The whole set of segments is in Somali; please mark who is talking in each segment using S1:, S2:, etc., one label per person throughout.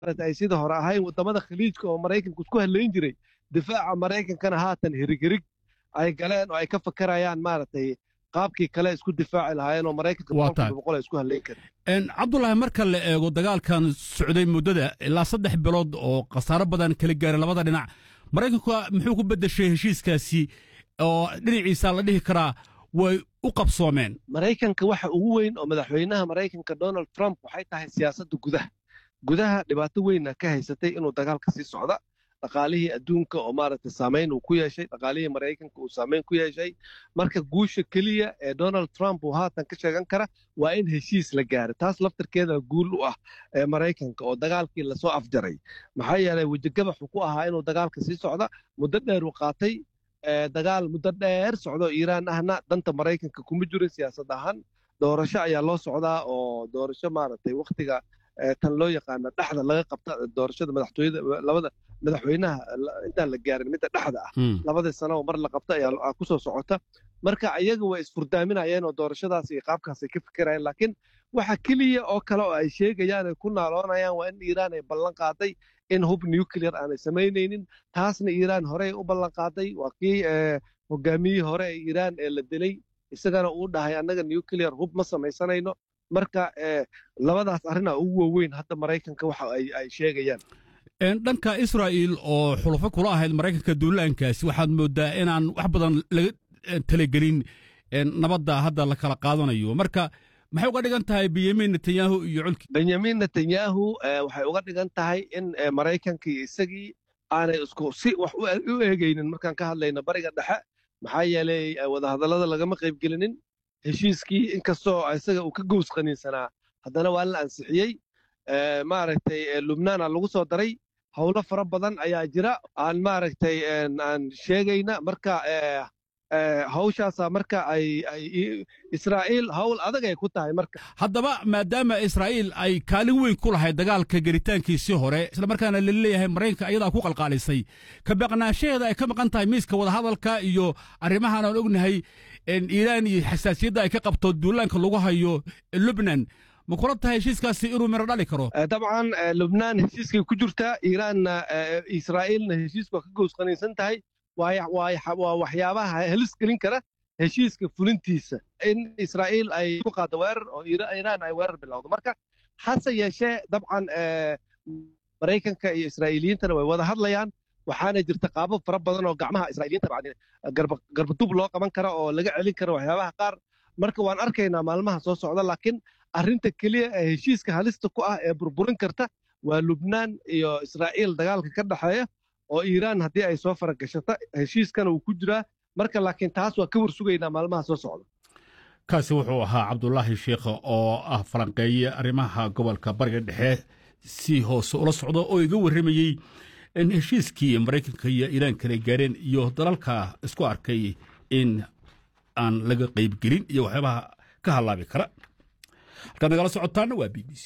S1: ay sida hore ahayn wadamada khaliijka oo Mareykanku isku haleyn jiray difaaca Mareykankana haatan hirigirig ay galeen oo ay ka fakarayaan maaragtay qaabkii kale isku difaaci lahaayeen oo Mareykanka boqol isku haleyn kareen
S2: Cabdullaahi marka la eego dagaalkan socday muddada ilaa 3 bilood oo qasaaro badan kala gaaray labada dhinac Mareykanku muxuu ku bedeshay heshiiskaasi oo dhinaciisa la dhihi karaa way u qabsoomeen
S1: Mareykanka waxa ugu weyn oo madaxweynaha Mareykanka Donald Trump waxay tahay siyaasadda gudaha dhibaato weyn ka haysatay inuu dagaalka sii socdo dhaqaalihii adduunka oo maaragtay saameyn uu ku yeeshay dhaqaalihii Mareykanka uu saameyn ku yeeshay marka guusha kaliya ee Donald Trump uu haatan ka sheegan kara waa in heshiis la gaaro taas laftarkeeda guul u ah ee Mareykanka oo dagaalkii la soo afjaray maxaa yeelay wajigabax ku ahaa inuu dagaalka sii socdo muddo dheer uu qaatay dagaal muddo dheer socdo Iiraan ahna danta Mareykanka kuma jirin siyaasad ahaan doorasho ayaa loo socdaa oo doorasho maaragtay waqtiga tan loo yaqaan dhaxda laga qabta doorashada madaxtooyada labada madaxweynaha inta la gaarin mid dhaxda ah labada sano mar la qabta ayaa ku soo socota marka ayaga way isfurdaaminayeen oo doorashadaas iyo qaabkaas ay ka fikirayeen laakiin waxa kaliya oo kale oo ay sheegayaan ay ku naaloonayaan waa in Iiraan ay ballan qaaday in hub nuclear aan samaynaynin taasna Iiraan hore u ballan qaaday waa kii hogaamiyihii hore ee Iiraan ee la dilay isagana uu dhahay annaga nuclear hub ma samaysanayno marka labadaas arina ugu waaweyn hadda Mareykanka waxa ay sheegayaan
S2: dhanka Israa'iil oo xulufo kula ahayd Mareykanka duulaankaasi waxaad moodaa inaan wax badan laga talagelin nabadda hadda la kala qaadanayo marka maxay uga dhigan tahay Benjamin Netanyahu iyo culki
S1: Benjamin Netanyahu waxay uga dhigan tahay in Mareykanka isagii aanay isku si wax u eegaynin markaan ka hadlayno bariga dhexe maxaa yeelay wada hadallada lagama qayb gelinin heshiiskii inkastoo isaga uu ka goos qaniinsanaa haddana waa la ansixiyey maaragtay Lubnaan lagu soo daray hawlo fara badan ayaa jira aan maaragtay aan sheegayna marka hawshaasa marka ay Israa'iil hawl adag ay ku tahay marka
S2: haddaba maadaama Israa'iil ay kaalin weyn ku lahayd dagaalka garitaankiisii hore isla markaana la leeyahay Mareykanka ayadaa ku qalqaalisay ka baqnaanshaheeda ay ka maqan tahay miiska wada hadalka iyo arrimahan aan ognahay Iiraan iyo xasaasiyadda ay ka qabto duulaanka lagu hayo Lubnaan ma kula tahay heshiiskaasi inuu miro dhali karo
S1: dabcan Lubnaan heshiiskay ku jirtaa Iiraanna Israa'iilna heshiisku ka goos qaniinsan tahay waa waxyaabaha halis gelin kara heshiiska fulintiisa in Israa'iil ay ku qaado weerar oo Iiraan ay weerar bilowdo marka hase yeeshee dabcan Mareykanka iyo Israa'iiliyiintana way wada hadlayaan waxaana jirta qaabab fara badan oo gacmaha Israa'iiliyiinta garbadub loo qaban karo oo laga celin karo waxyaabaha qaar marka waan arkaynaa maalmaha soo socda laakiin arrinta kaliya ee heshiiska halista ku ah ee burburin karta waa Lubnaan iyo Israa'iil dagaalka ka dhaxeeya oo Iiraan haddii ay soo faragashato heshiiskana uu ku jiraa marka laakiin taas waa ka warsugaynaa maalmaha soo socda
S2: kaasi wuxuu ahaa Cabdullaahi Sheekh oo ah falanqeeye arrimaha gobolka bariga dhexe si hoose ula socdo oo iga warramayey in heshiiskii Mareykanka iyo Iiraan kala gaareen iyo dalalka isku arkay in aan laga qayb gelin iyo waxyaabaha ka halaabi kara halkaad nagala socotaana waa BBC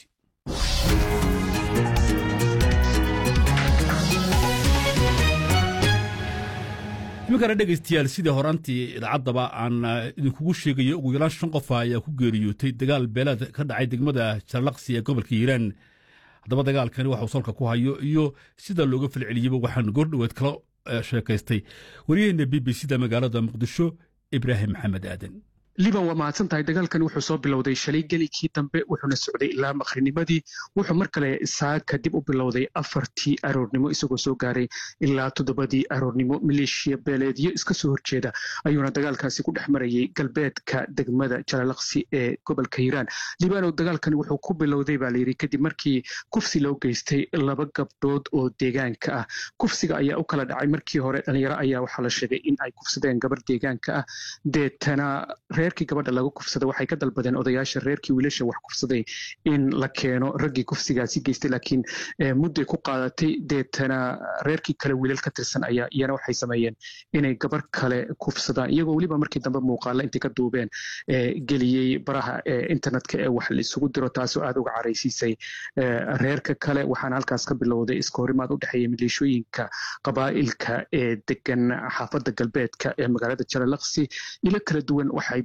S2: imikana dhegaystayaal sidii horantii idaacadaba aan idinkugu sheegayo ugu yaraan 5 qof ayaa ku geeriyootay dagaal beelad ka dhacay degmada Jarlaqsi ee gobolka Hiiraan haddaba dagaalkani waxa uu salka ku hayo iyo sida looga falceliyay waxaan goordhaweed kala sheekaystay wariyaheenna BBC-da magaalada Muqdisho Ibraahim Maxamed Aadan
S3: liban waa mahadsan tahay dagaalkan wuxuu soo bilowday shalay gelikii dambe wuxuuna socday ilaa maqrinimadii wuxuu mar kale saaka dib u bilowday 4tii aroornimo isagoo soo gaaray ilaa 7dii aroornimo maleeshiya beeleedyo iska soo horjeeda ayuuna dagaalkaasi ku dhex marayay galbeedka degmada Jarlaqsi ee gobolka Hiiraan liban dagaalkan wuxuu ku bilowday baa la yiri kadib markii kufsi loo geystay 2 gabdhood oo deegaanka ah kufsiga ayaa u kala dhacay markii hore dhalinyaro ayaa waxa la sheegay in ay kufsadeen gabar deegaanka ah deetana reerkii gabadha lagu kufsaday waxay ka dalbadeen odayaasha reerkii wiilasha wax kufsaday in la keeno raggii kufsigaasi geystay laakiin muddo ku qaadatay deetana reerkii kale wiilal ka tirsan ayaa iyana waxay sameeyeen inay gabar kale kufsadaan iyagoo waliba markii dambe muuqaala intii ka duubeen geliyay baraha internetka ee wax la isugu diro taasoo aad uga careysiisay reerka kale waxaana halkaas ka bilowday iska horimaad u dhexeeya maleeshooyinka qabaa'ilka ee degan xaafadda galbeedka ee magaalada Jarlaqsi ila kala duwan waxay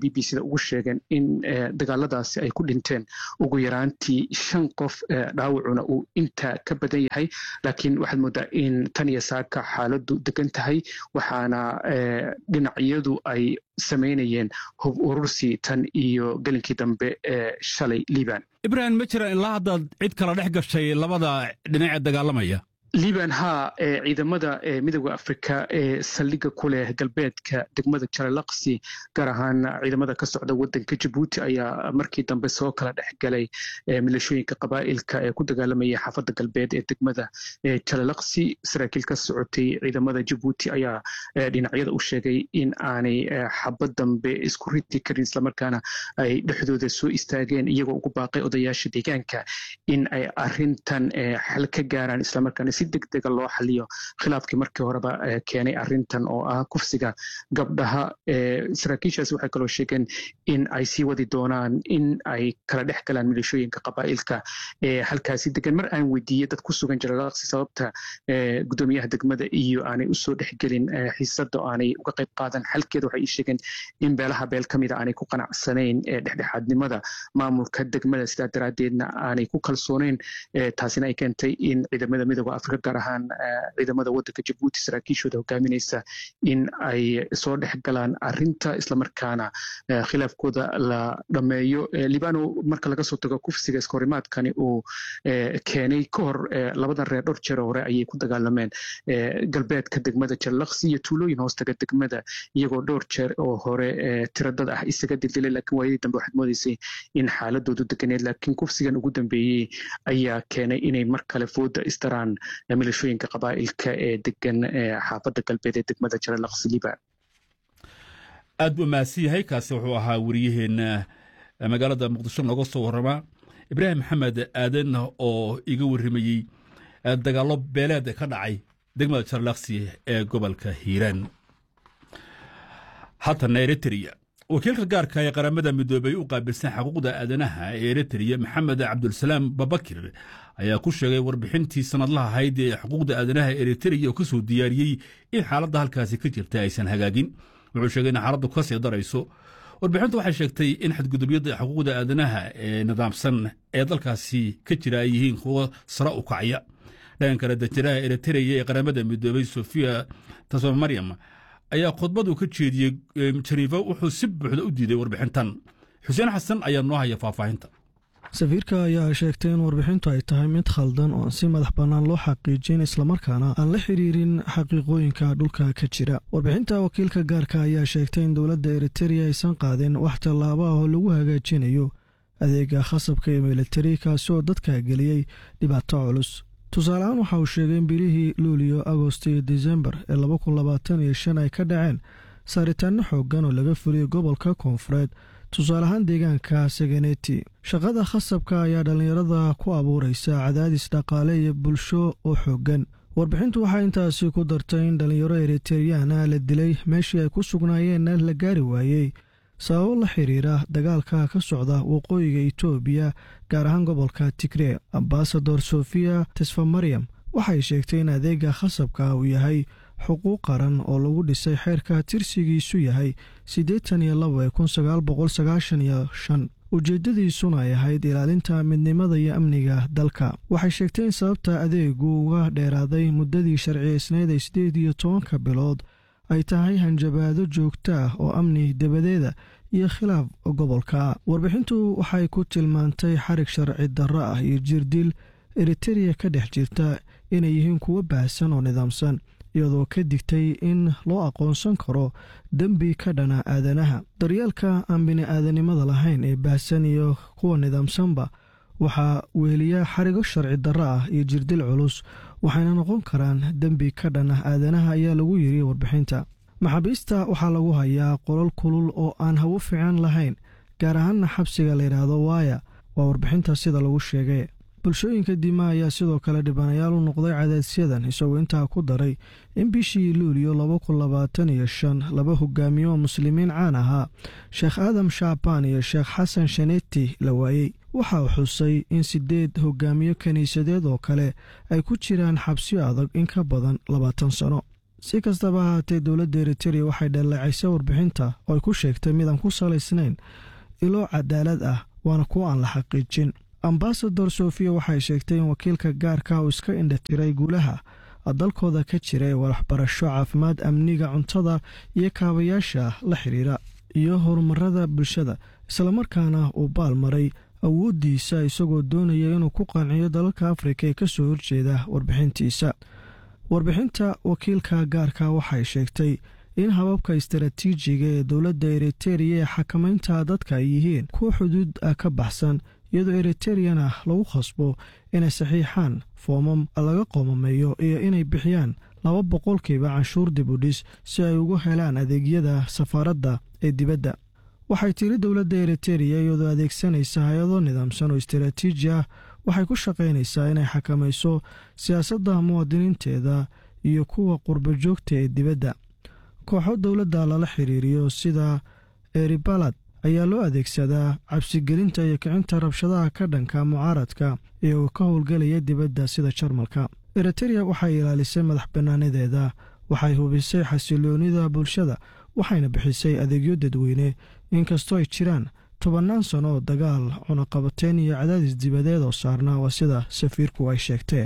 S3: b c da ugu sheegeen in dagaaladaasi ay ku dhinteen ugu yaraantii 5 qof dhaawacuna uu intaa ka badan yahay laakiin waxaad moodaa in tan iyo saaka xaaladdu degan tahay waxaana dhinacyadu ay samaynayeen hub urursi tan iyo gelinkii dambe shalay liban
S2: ibrahim ma jiraan ilaa haddaad cid kala dhex gashay labada dhinac ee dagaalamaya
S3: liban haa ciidamada midowda afrika ee saldhigga ku leh galbeedka degmada jalalaqsi gaar ahaan ciidamada ka socda wadanka jabuuti ayaa markii dambe soo kala dhexgalay milashooyinka qabaa'ilka ee ku dagaalamaya xaafadda galbeed ee degmada jalalaqsi saraakiil ka socotay ciidamada jabuuti ayaa dhinacyada u sheegay in aanay xabad dambe isku riti karin islamarkaana ay dhexdooda soo istaageen iyagoo ugu baaqay odayaasha deegaanka in ay arintan xal ka gaaraan islamarkaana si degdega loo xaliyo khilaafkii markii horeba keenay arintan oo ah kufsiga gabdhaha saraakiishaasi waxay kaloo sheegeen in ay sii wadi doonaan in ay kala dhex galaan milashooyinka qabaa'ilka halkaasi degan mar aan weydiiyey dad ku sugan jalalaqsi sababta gudoomiyaha degmada iyo aanay usoo dhexgelin xiisada oo aanay uga qayb qaadan xalkeeda waxay ii sheegeen in beelaha beel ka mida aanay ku qanacsanayn dhexdhexaadnimada maamulka degmada sidaa daraaddeedna aanay ku kalsoonayn taasina ay keentay in ciidamada midowda afrika gaar ahaan ciidamada wadanka jabuuti saraakiishooda hogaaminaysa in ay soo dhex galaan arinta islamarkaana khilaafkooda la dhammeeyo libano marka laga soo tago kufsiga iskahorimaadkani uu keenay ka hor labadan reer dhowr jeer hore ayay ku dagaalameen galbeedka degmada jalalaqsi iyo tuulooyin hoostaga degmada iyagoo dhowr jeer oo hore tiradad ah isaga dildilay laakiin waayadii dambe waxaad moodaysay in xaaladoodu deganeed laakiin kufsigan ugu dambeeyey ayaa keenay inay mar kale fooda isdaraan milashooyinka qabaa'ilka ee degan xaafadda galbeed ee degmada jalalaqsi liban
S2: aad buu mahadsan yahay kaasi wuxuu ahaa wariyaheenna magaalada muqdisho nooga soo warramaa ibraahim maxamed aadan oo iga warramayey dagaallo beeleed ka dhacay degmada jalalaqsi ee gobolka hiiraan haatana eritrea wakiilka gaarka ee qaramada midoobay u qaabilsan xuquuqda aadanaha ee eritrea maxamed cabdulsalaam babakir ayaa ku sheegay warbixintii sanadlaha ahayd ee xuquuqda aadanaha eritrea oo ka soo diyaariyey in xaaladda halkaasi ka jirta aysan hagaagin wuxuu sheegay in xaaladdu ka sii darayso warbixintu waxay sheegtay in xadgudubyada xuquuqda aadanaha ee nidaamsan ee dalkaasi ka jira ay yihiin kuwo sare u kacya dhanka kale danjiraha eritrea ee qaramada midoobay sofia tasmaryam ayaa khudbadu ka jeediyey jeniifa wuxuu si buuxda u diiday warbixintan xuseen xasan ayaa noo haya faahfaahinta
S4: safiirka ayaa sheegtay in warbixintu ay tahay mid khaldan oo aan si madax bannaan loo xaqiijin islamarkaana aan la xiriirin xaqiiqooyinka dhulka ka jira warbixinta wakiilka gaarka ayaa sheegtay in dowladda eritrea aysan qaadin wax tallaabo ah oo lagu hagaajinayo adeega khasabka ee militari kaasi oo dadka geliyey dhibaato culus tusaaleahaan waxa uu sheegay in bilihii luuliyo agost iyo disembar ee ay ka dhaceen saaritaanno xooggan oo laga fuliyey gobolka koonfureed tusaaleahaan deegaanka seganeti shaqada khasabka ayaa dhallinyarada ku abuuraysa cadaadis dhaqaale iyo bulsho oo xooggan warbixintu waxaa intaasi ku dartay in dhallinyaro eriteriyana la dilay meeshii ay ku sugnaayeenna la gaari waayey sababo la xiriira dagaalka ka socda waqooyiga etoobiya gaar ahaan gobolka tigree ambasador sofia tesfamaryam waxay sheegtay in adeega khasabka uu yahay xuquuq qaran oo lagu dhisay xeerka tirsigiisu yahay 82,1995 ujeeddadiisuna ay ahayd ilaalinta midnimada iyo amniga dalka waxay sheegtay in sababta adeegu uga dheeraaday muddadii sharciyeysneed ee 18 bilood ay tahay hanjabaado joogto ah oo amni dabadeeda iyo khilaaf gobolka warbixintu waxay ku tilmaantay xarig sharci darro ah iyo jirdil eritereya ka dhex jirta inay yihiin kuwo baahsan oo nidaamsan iyadoo ka digtay in loo aqoonsan karo dembi ka dhana aadanaha daryeelka aan bini'aadanimada lahayn ee baahsan iyo kuwa nidaamsanba waxaa weheliya xarigo sharci darro ah iyo jirdil culus waxayna noqon karaan dembi ka dhana aadanaha ayaa lagu yiri warbixinta maxaabiista waxaa lagu hayaa qolal kulul oo aan hawo fiican lahayn gaar ahaanna xabsiga la yidhaahdo waaya waa warbixinta sida lagu sheegay bulshooyinka dima ayaa sidoo kale dhibanayaal u noqday cadaadisyadan isagoo intaa ku daray in bishii luuliyo 2025 laba hogaamiye oo muslimiin caan ahaa sheekh aadam shacbaan iyo sheekh xasan shaneeti la waayey waxa uu xusay in 8 hogaamiye kiniisadeed oo kale ay ku jiraan xabsiyo adag in ka badan 20 sano si kastaba ahaatee dowladda eritereya waxay dhaleecaysay warbixinta oo ay ku sheegtay mid aan ku salaysnayn ilo cadaalad ah waana kuwa aan la xaqiijin. ambasador sofiya waxay sheegtay in wakiilka gaarka uu iska indhatiray guulaha dalkooda ka jira ee waxbarasho, caafimaad, amniga, cuntada iyo kaabayaasha la xiriira iyo horumarada bulshada, islamarkaana uu baalmaray awooddiisa isagoo doonaya inuu ku qanciyo dalalka Afrika ee ka soo horjeeda warbixintiisa. warbixinta wakiilka gaarka waxay sheegtay in hababka istaraatiijiga ee dowladda eritereya ee xakamaynta dadka ay yihiin kuwa xuduud ka baxsan, iyadoo eritereyana lagu khasbo inay saxiixaan foomam laga qoomameeyo iyo inay bixiyaan 200% canshuur dibudhis si ay ugu helaan adeegyada safaaradda ee dibadda. waxay tiri dowladda eritereya iyadoo adeegsanaysa hay-ado nidaamsan oo istaraatiiji ah waxay ku shaqaynaysaa inay xakamayso siyaasadda muwaadiniinteeda iyo kuwa qurba joogta ee dibadda. kooxo dowladda lala xiriiriyo sida eribalad ayaa loo adeegsadaa cabsigelinta iyo kicinta rabshadaha ka dhanka mucaaradka iyagoo ka howlgelaya dibadda sida Jarmalka. eritereya waxay ilaalisay madax bannaanadeeda, waxay hubisay xasiloonida bulshada, waxayna bixisay adeegyo dadweyne inkastoo ay jiraan 10 sano oo dagaal, cunaqabateyn iyo cadaadis dibadeed oo saarnaa, waa sida safiirku ay sheegtee.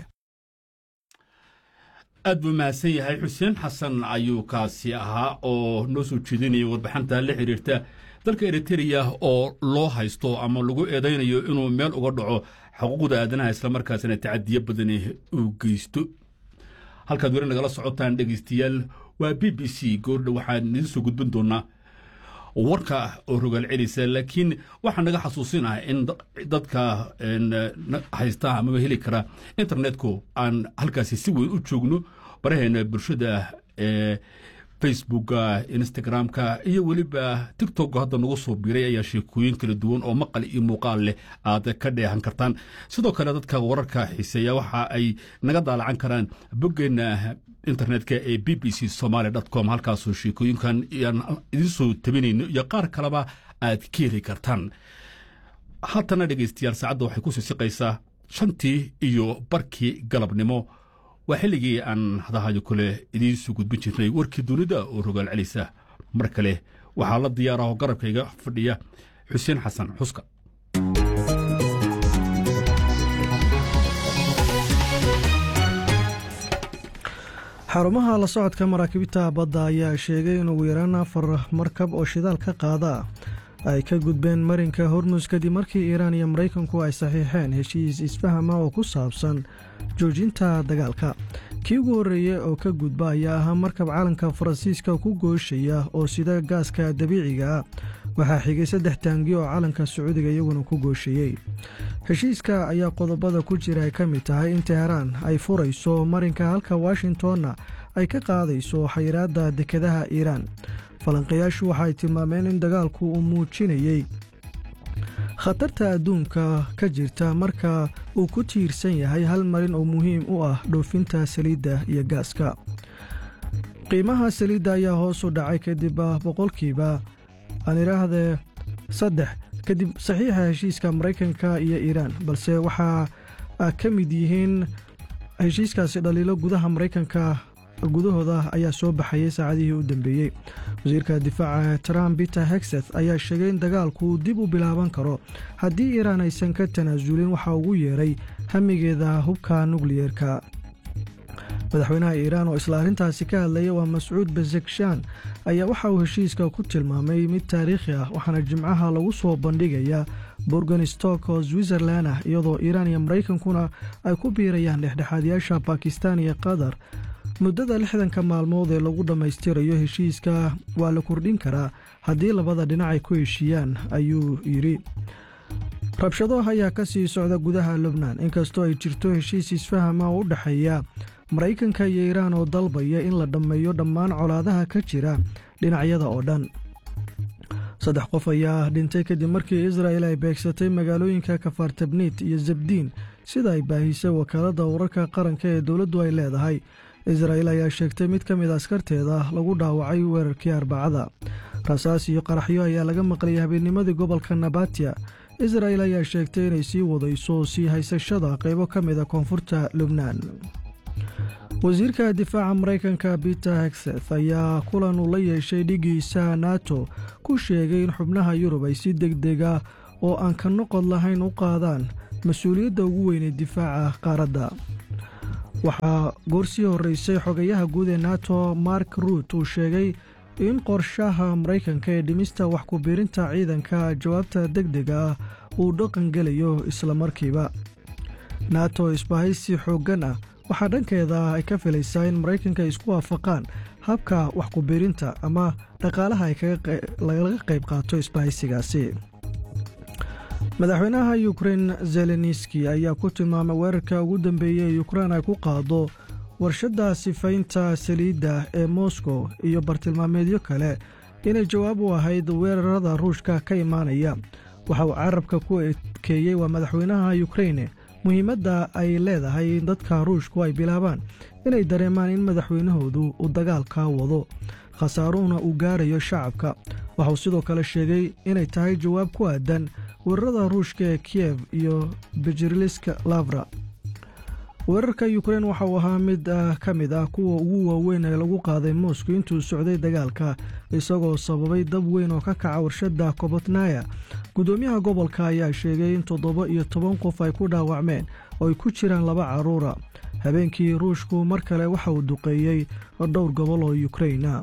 S2: aad buu mahadsan yahay xuseen xasan ayuu kaasi ahaa oo noo soo jeedinayay warbixinta la xiriirta dalka eritereya oo loo haysto ama lagu eedaynayo inuu meel uga dhaco xuquuqda aadanaha islamarkaasina tacadiyo badan uu geysto. halkaad weli nagala socotaan dhegaystayaal waa BBC. goordhow waxaan idin soo gudbin doonaa warka oo rogaal celisa, laakiin waxaan naga xasuusinaha in dadka haysta ama heli kara internetku aan halkaasi si weyn u joogno baraheena bulshada facebooka, instagramka iyo weliba tiktok hadda nagu soo biiray ayaa sheekooyin kala duwan oo maqal iyo muuqaal leh aad ka dheehan kartaan. sidoo kale dadka wararka xiiseeya waxa ay naga daalacan karaan boggeena internetka ee bbcsomali.com, halkaasoo sheekooyinkan iyaan idin soo tabinayno iyo qaar kaleba aad ka heli kartaan. haatana dhegaystayaal saacadda waxay ku sii siqaysaa 5:15 galabnimo. waa xilligii aan hadahayo kale idiin soo gudbin jirnay warkii dunida oo rogaal celisa. mar kale waxaa la diyaaraho garabkayga fadhiya xuseen xasan xuska.
S4: xarumaha la socodka maraakiibta badda ayaa sheegay in ugu yaraan 4 markab oo shidaal ka qaada ay ka gudbeen marinka Hormuz kadib markii Iiraan iyo Mareykanku ay saxiixeen heshiis isfahama oo ku saabsan joojinta dagaalka. kii ugu horreeyay oo ka gudba ayaa ahaa markab calanka Faransiiska ku gooshaya oo sida gaaska dabiiciga ah. waxaa xigay 3 taangi oo calanka Sacuudiga iyaguna ku gooshayay. heshiiska ayaa qodobada ku jira ay ka mid tahay in Teheraan ay furayso marinka halka Washingtonna ay ka qaadayso xayiraadda dekedaha Iiraan. falanqayaashu waxay tilmaameen in dagaalku uu muujinayay khatarta adduunka ka jirta marka uu ku tiirsan yahay hal marin oo muhiim u ah dhoofinta saliidda iyo gaaska. qiimaha saliidda ayaa hoos u dhacay kadib 3% kadib saxiixa heshiiska Mareykanka iyo Iiraan, balse waxaa ka mid yihiin heshiiskaasi dhaliilo gudaha Mareykanka gudahooda ayaa soo baxayay saacadihii u dambeeyey. wasiirka difaaca Trump Peter Hegseth ayaa sheegay in dagaalku dib u bilaaban karo haddii Iiraan aysan ka tanaasulin waxa ugu yeeray hamigeeda hubka nukliyeerka. madaxweynaha Iiraan oo isla arrintaasi ka hadlaya waa Mascuud Pezeshkian ayaa waxa uu heshiiska ku tilmaamay mid taariikhi ah, waxaana jimcaha lagu soo bandhigaya Burgenstock oo Switzerland ah, iyadoo Iiraan iyo Mareykankuna ay ku biirayaan dhexdhexaadiyaasha Pakistan iyo Qatar. muddada 60 maalmood ee lagu dhammaystirayo heshiiska waa la kordhin karaa haddii labada dhinac ay ku heshiiyaan, ayuu yidhi. rabshado ayaa ka sii socda gudaha Lubnaan inkastoo ay jirto heshiis isfahama oo u dhexeeya Mareykanka iyo Iiraan oo dalbaya in la dhammeeyo dhammaan colaadaha ka jira dhinacyada oo dhan. 3 qof ayaa dhintay kadib markii Israel ay beegsatay magaalooyinka Kafartabnit iyo Zabdiin sida ay baahisay wakaaladda wararka qaranka ee dowladdu ay leedahay. Israel ayaa sheegtay mid ka mid askarteeda lagu dhaawacay weerarkii Arbacada. rasaas iyo qaraxyo ayaa laga maqlay habeennimadii gobolka Nabatia. Israel ayaa sheegtay inay sii wadayso sii haysashada qaybo ka mid ah koonfurta Lubnaan. wasiirka difaaca maraykanka Peter Hegseth ayaa kulan uu la yeeshay dhigiisa NATO ku sheegay in xubnaha Yurub ay si degdeg ah oo aan ka noqon lahayn u qaadaan mas'uuliyadda ugu weyn ee difaaca qaaradda. waxaa goorsii horeysay xogayaha guud ee NATO Mark Rutte uu sheegay in qorshaha maraykanka ee dhimista wax ku biirinta ciidanka jawaabta degdega ah uu dhaqan gelayo isla markiiba. NATO isbahaysi xooggan ah waxaa dhankeeda ay ka filaysaa in maraykanka isku waafaqaan habka wax ku biirinta ama dhaqaalaha laga qayb qaato isbahaysigaasi. madaxweynaha Ukraine Zelensky ayaa ku tilmaamay weerarka ugu dambeeyay ee Ukraine ay ku qaado warshadda sifaynta saliidda ee Moscow iyo bartilmaameedyo kale inay jawaab u ahayd weerarada Ruushka ka imaanaya. waxa uu carabka ku ekeeyey waa madaxweynaha Ukraine muhiimadda ay leedahay in dadka Ruushku ay bilaabaan inay dareemaan in madaxweynahoodu uu dagaalka wado khasaaruhuna uu gaarayo shacabka. waxa uu sidoo kale sheegay inay tahay jawaab ku aadan weerarada Ruushka ee Kiev iyo Bejirliska Lavra. weerarka Ukraine waxa uu ahaa mid ka mid ah kuwa ugu waaweyn ee lagu qaaday Moscow intuu socday dagaalka, isagoo sababay dab weyn oo ka kaca warshadda Kobotnaya. gudoomiyaha gobolka ayaa sheegay in 17 qof ay ku dhaawacmeen oo ay ku jiraan 2 carruur. habeenkii Ruushku mar kale waxa uu duqeeyay dhowr gobol oo Ukraine.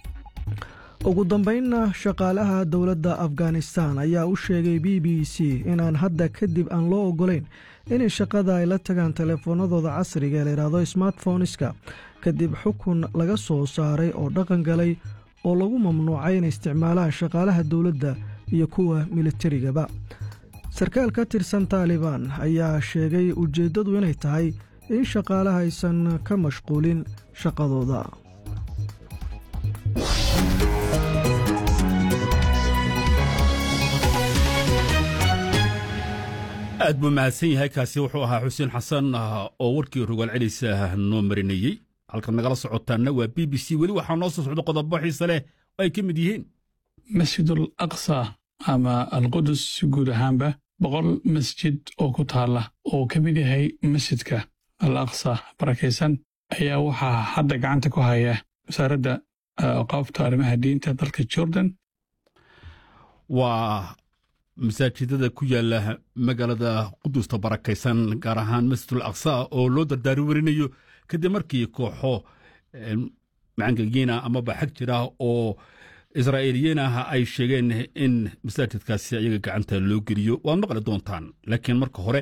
S4: ugu dambeynna shaqaalaha dowladda Afghanistan ayaa u sheegay BBC inaan hadda kadib aan loo ogolayn in shaqada ay la tagaan telefoonadooda casriga ee la yiraahdo smartphoneska kadib xukun laga soo saaray oo dhaqan galay oo lagu mamnuucay in isticmaalaan shaqaalaha dowladda iyo kuwa militarigaba. sarkaal ka tirsan Taliban ayaa sheegay ujeedadu inay tahay in shaqaalaha aysan ka mashquulin shaqadooda.
S2: aad buu mahadsan yahay. kaasi wuxuu ahaa xuseen xasan oo warkii rogaal celisa noo marinayey. halkan nagala socotaana waa BBC. weli waxaa noo soo socda qodobo xiise leh oo ay ka mid yihiin
S5: masjidul aqsa ama alqudus guud ahaanba 100 masjid oo ku taala oo ka mid yahay masjidka al aqsa barakaysan ayaa waxaa hadda gacanta ku haya wasaaradda awqaafta arrimaha diinta dalka Jordan.
S2: waa masaajidada ku yaala magaalada qudusta barakaysan gaar ahaan masjidul aqsa oo loo dardaari warinayo kadib markii kooxo macangagiina amaba xag jira oo israa'iiliyiin ah ay sheegeen in masaajidkaasi ayaga gacanta loo geliyo. waad maqli doontaan, laakiin marka hore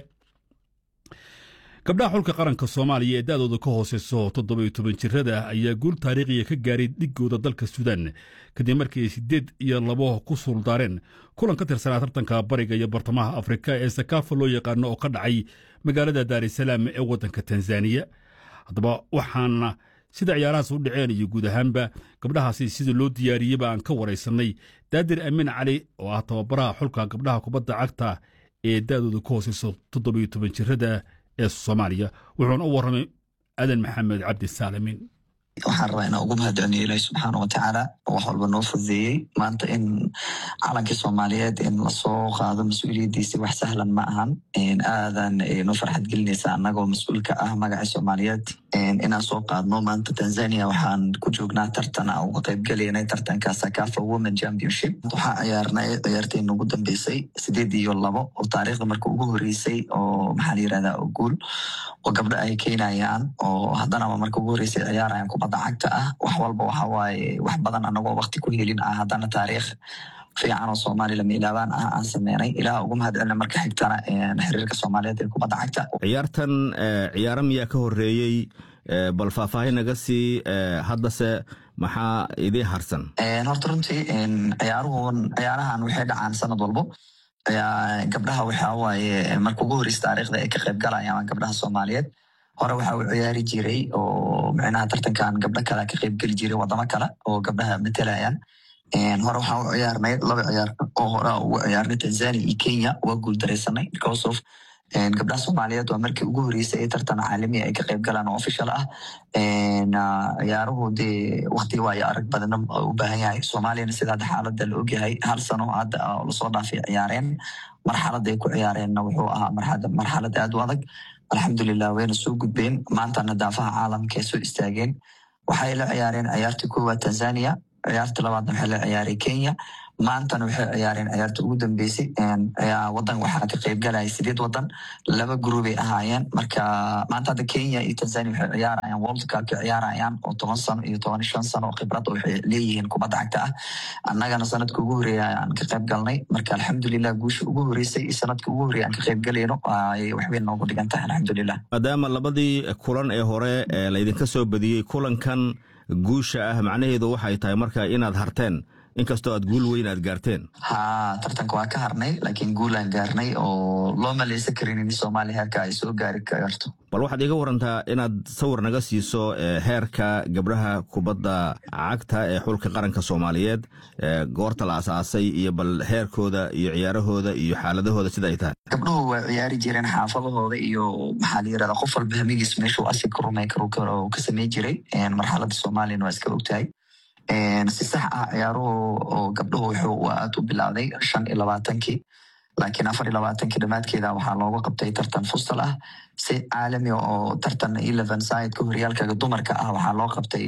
S2: gabdhaha xulka qaranka Soomaaliya ee da'dooda ka hooseyso 17 jirada ayaa guul taariikhiya ka gaaray dhigooda dalka Suudaan kadib markii 8-2 ku suldaareen kulan ka tirsanaa tartanka bariga iyo bartamaha Afrika ee Sakafa loo yaqaano oo ka dhacay magaalada Dar es Salaam ee wadanka Tanzania. haddaba waxaana sida ciyaarahaas u dhaceen iyo guud ahaanba gabdhahaasi sida loo diyaariyey baan ka waraysanay Daadir Amin Cali oo ah tababaraha xulka gabdhaha kubadda cagta ee da'dooda ka hooseyso 17 jirada ee Soomaaliya. wuxuuna u warramay Adan Maxamed Cabdi Saalamin.
S6: waxaan rabaa inaan ugu mahadceliyo Ilaahay subxaana wa tacaala wax walba noo fududeeyey. maanta in calankii Soomaaliyeed in lasoo qaado mas-uuliyaddiisa wax sahlan ma ahan. aadan noo farxad gelinaysa annagoo mas-uulka ah magaca Soomaaliyeed inaan soo qaadno. maanta Tanzania waxaan ku joognaa tartan aan uga qayb galaynay tartanka Sakafa Women Championship. waxaan ciyaarnay ciyaartayna ugu dambeysay 8-2 oo taariikhda marka ugu horeysay oo maxaa la yiraahdaa oo guul oo gabdho ay keenayaan oo haddana marka ugu horeysay ciyaarayaan kubadda cagta ah. wax walba waxa waaye wax badan anagoo waqti ku helin ah haddana taariikh fiican oo Soomaali lama ilaabaan ah aan sameynay. ilaa ugu mahadcelina marka xigtana xiriirka Soomaaliyeed ee kubadda cagta.
S7: ciyaartan ciyaaro miyaa ka horeeyey bal faahfaahin naga sii haddase maxaa idin harsan?
S6: horta runtii ciyaarahan waxay dhacaan sanad walbo. gabdhaha waxaa waaye marka ugu horeysa taariikhda ay ka qayb galayaan gabdhaha Soomaaliyeed. hore waxa uu ciyaari jiray oo macnaha tartankan gabdho kale ka qayb gali jiray wadamo kale oo gabdhaha matalayaan. hore waxa uu ciyaarnay 2 ciyaar oo hore uu ciyaarnay Tanzania iyo Kenya waa guul dareysanay because of gabdhaha Soomaaliyeed waa markii ugu horeysay ee tartan caalami ay ka qayb galaan oo official ah. ciyaaruhu waqti waayo arag badan u baahan yahay. Soomaaliyana sida xaaladda la ogyahay hal sano hadda la soo dhaafay ciyaareen marxaladda ay ku ciyaareen wuxuu ahaa marxalad aad u adag alxamdulilah wayna soo gudbeen maantana daafaha caalamkaay soo istaageen. waxay la ciyaareen ciyaartii koowaad Tanzania, ciyaartii labaadna waxay la ciyaaray Kenya, maantana waxay ciyaareen ciyaartii ugu dambeysay. wadan waxaa ka qayb galaya 8 wadan, 2 group ay ahaayeen. marka maanta hadda Kenya iyo Tanzania waxay ciyaarayaan World Cup ka ciyaarayaan oo 10 sano iyo 15 sano oo khibrad waxay leeyihiin kubadda cagta ah. annagana sanadka ugu horeeyay aan ka qayb galnay. marka alxamdulilah guusha ugu horeysay iyo sanadka ugu horeeyay aan ka qayb galayno ay wax weyn noogu dhigan tahay alxamdulilah.
S7: maadaama labadii kulan ee hore la idinka soo badiyay kulankan guusha ah macnaheedu waxay tahay marka inaad harteen inkastoo aad guul weyn aad gaarteen.
S6: tartanka waa ka harnay laakiin guul aan gaarnay oo loo maleysan karin in Soomaaliya heerka ay soo gaari karto.
S7: bal waxaad iga warantaa inaad sawir naga siiso heerka gabdhaha kubadda cagta ee xulka qaranka Soomaaliyeed goorta la asaasay iyo bal heerkooda iyo ciyaarahooda iyo xaaladahooda sida ay tahay.
S6: gabdhuhu waa ciyaari jireen xaafadahooda iyo maxaa la yiraahdaa qof walba hamigiis meeshuu asig ka rumay karo ka sameey jiray. marxaladda Soomaaliya waa iska ogtahay. si sax ah ciyaaruhu oo gabdhuhu wuxuu aad u bilowday 25 laakiin 24 dhamaadkeeda waxaa looga qabtay tartan fustal ah si caalami oo tartan 11 side ka horyaalka dumarka ah waxaa loo qabtay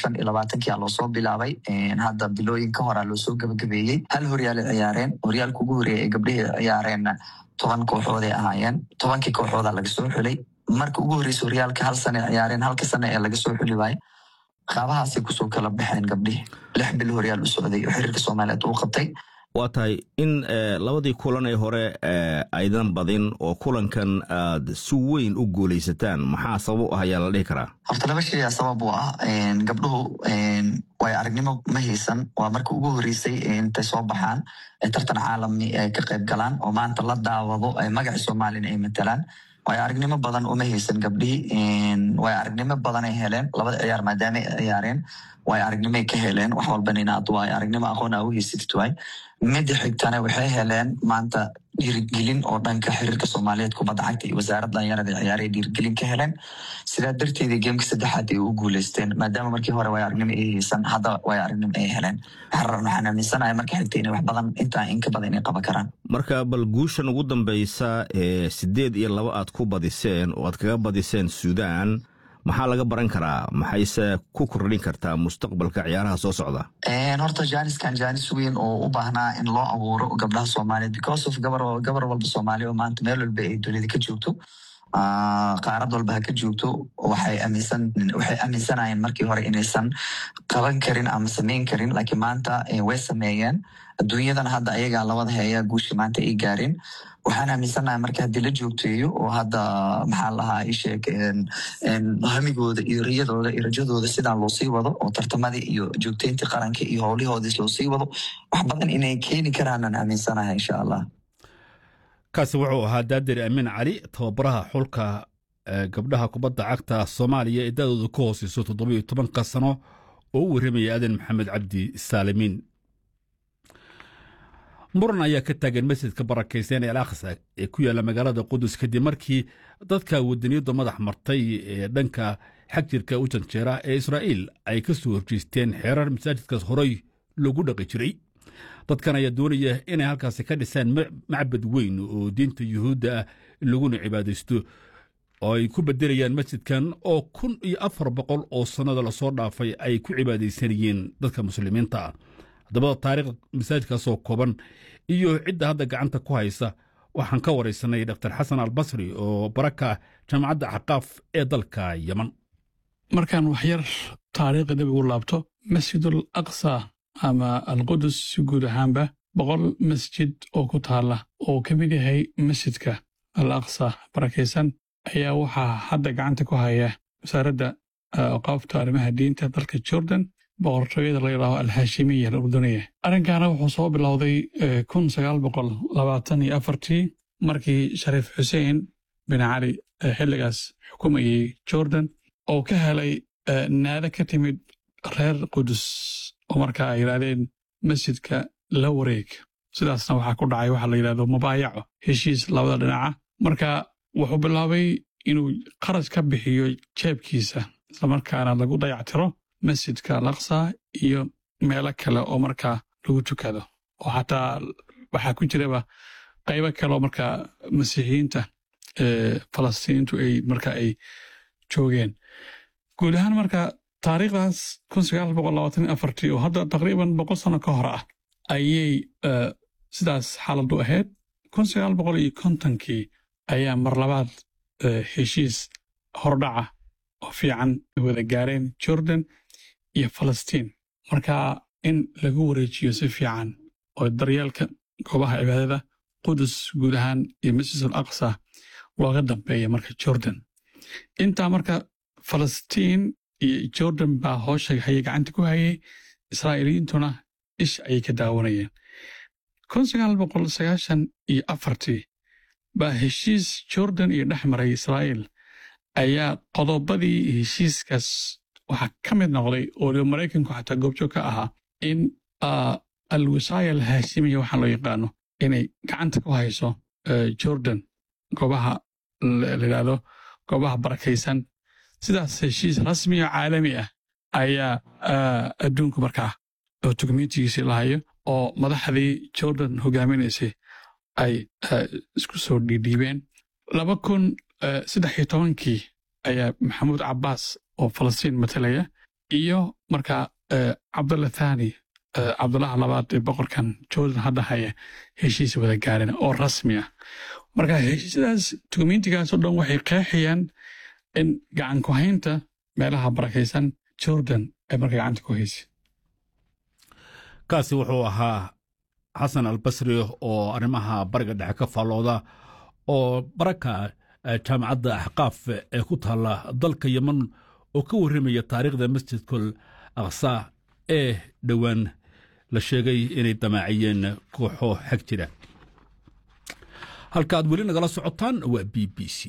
S6: 25 loo soo bilaabay. hadda bilooyin ka hor loo soo gabagabeeyay hal horyaal ciyaareen. horyaalka ugu horeeyay gabdhaha ciyaareen 10 kooxood ay ahaayeen. 10 kooxood laga soo xulay. marka ugu horeysay horyaalka hal sano ciyaareen, halka sano ee laga soo xuli waayay. qaabahaasi kusoo kala baxeen gabdhihi 6 bil horyaal u socday oo xiriirka Soomaaliyeed uu qabtay.
S7: waa tahay in labadii kulan ee hore aydan badin oo kulankan aad si weyn u guulaysataan maxaa sabab u ah ayaa la dhihi karaa?
S6: horta laba shay sabab u ah. gabdhuhu way aragnimo ma haysan. waa marka ugu horeysay intay soo baxaan tartan caalami ay ka qayb galaan oo maanta la daawado ay magaca Soomaaliya ay matalaan. way aragnimo badan uma haysan gabdhihii. way aragnimo badan ay heleen labada ciyaar maadaama ay ciyaareen. way aragnimo ka heleen wax walbana inaad way aragnimo aqoon ah u haysatid way. mid xigtana waxay heleen maanta dhiirigelin oo dhanka xiriirka Soomaaliyeed kubadda cagta iyo wasaaradda dhalinyarada ciyaaraha dhiirigelin ka heleen. sidaa darteed geemka saddexaad ay u guuleysteen maadaama markii hore way aragnimo ay haysan hadda way aragnimo ay heleen. waxaan aaminsanahay marka xigtay inay wax badan intaa in ka badan inay qaban karaan.
S7: marka bal guushan ugu dambeysa 8-2 aad ku badiseen oo aad kaga badiseen Suudaan maxaa laga baran karaa? maxayse ku kordhin kartaa mustaqbalka ciyaaraha soo socda?
S6: horta jaanis weyn oo u baahnaa in loo abuuro gabdhaha Soomaaliyeed because of gabar walba Soomaaliya oo maanta meel walba ay dunida ka joogto qaarad walba ha ka joogto waxay aaminsanayeen markii hore inaysan qaban karin ama sameyn karin laakiin maanta way sameeyeen. adduunyadan hadda ayagaa labada heeya guushi maanta ay gaareen. waxaan aaminsanahay marka haddii la joogteeyo oo hadda maxaa lahaa isheeg hamigooda iyo riyadooda iyo rajadooda sidaan loo sii wado oo tartamadii iyo joogteyntii qaranka iyo howlihoodii loo sii wado wax badan inay keeni karaanaan aaminsanahay insha allah.
S2: kaasi wuxuu ahaa Daadir Amiin Cali tababaraha xulka gabdhaha kubadda cagta Soomaaliya ee da'doodu ka hooseyso 17 sano oo u waramaya Aadan Maxamed Cabdi Saalimiin. muran ayaa ka taagan masjidka barakaysan ee Al-Aqsa ee ku yaala magaalada Qudus kadib markii dadka wadaniyada madax martay ee dhanka xagjirka u janjeera ee Israa'iil ay ka soo horjeesteen xeerar masaajidkaas horey loogu dhaqi jiray. dadkan ayaa doonaya inay halkaasi ka dhisaan macbad weyn oo diinta Yuhuudda laguna cibaadaysto oo ay ku bedelayaan masjidkan oo 1400 oo sanado la soo dhaafay ay ku cibaadaysanayeen dadka muslimiinta ah. haddaba taariikh masaajidkaas oo kooban iyo cidda hadda gacanta ku haysa waxaan ka wareysanay Dr. Xasan Albasri oo baraka jaamacadda Xaqaaf ee dalka Yemen.
S5: markaan wax yar taariikhda dib ugu laabto Masjidul Aqsa ama Al-Qudus guud ahaanba 100 masjid oo ku taala oo ka mid yahay masjidka Al-Aqsa barakaysan ayaa waxaa hadda gacanta ku haya wasaaradda awqaafta arrimaha diinta dalka Jordan boqortooyada la yiraahdo Al-Hashimiyya al-Urduniya. arrinkaana wuxuu soo bilowday 1924 markii Shariif Xuseen bin Cali xilligaas xukumayay Jordan oo ka helay naada ka timid reer Qudus oo markaa ay yiraahdeen masjidka la wareeg. sidaasna waxaa ku dhacay waxa la yiraahdo mubaayaco heshiis labada dhinaca. marka wuxuu bilaabay inuu qarash ka bixiyo jeebkiisa isla markaana lagu dayactiro masjidka Al-Aqsa iyo meelo kale oo markaa lagu tukado oo xataa waxaa ku jiraba qaybo kale oo markaa masiixiyiinta falastiintu ay marka ay joogeen guud ahaan marka taariikhdaas oo hadda taqriiban 100 sano ka hor ah ayay sidaas xaaladu ahayd 1950kii ayaa mar labaad heshiis hordhaca oo fiican wada gaareen Jordan iyo Falastiin marka in lagu wareejiyo si fiican oo daryeelka goobaha cibaadada Qudus guud ahaan iyo Masjid al-Aqsa looga dambeeyo marka Jordan inta marka Falastiin iyo Jordan baa hawsha gacanta ku hayay Israa'iiliintuna ish ay ka daawanayeen 1994 baa heshiis Jordan iyo dhexmaray Israa'iil ayaa qodobadii heshiiskaas waxaa ka mid noqday oo Mareykanku xataa goobjoog ka ahaa in al-wisaaya al-haashimiya waxaa loo yaqaano inay gacanta ku hayso Jordan goobaha la yidhaahdo goobaha barakaysan sidaas heshiis rasmi oo caalami ah ayaa adduunku markaa oo dukumentigiisii lahayo oo madaxdii Jordan hogaaminaysay ay isku soo dhiibeen 2013kii ayaa Maxamuud Cabbaas oo Falastiin matalaya iyo markaa Cabdalla Thani Cabdullaha labaad ee boqorkan Jordan hadda haya heshiis wada gaareen oo rasmi ah marka heshiisyadaas dukumentigaas oo dhan waxay qeexayaan in gacan ku haynta meelaha barakaysan Jordan ay markaa gacanta ku haysay
S2: kaasi wuxuu ahaa xasan albasri oo arrimaha bariga dhexe ka faallooda oo baraka jaamacadda axqaaf ee ku taalla dalka yeman oo ka warramaya taariikhda masjidkul aqsa ee dhowaan la sheegay inay damaaciyeen kooxo xag jira halka aad weli nagala socotaan waa b b c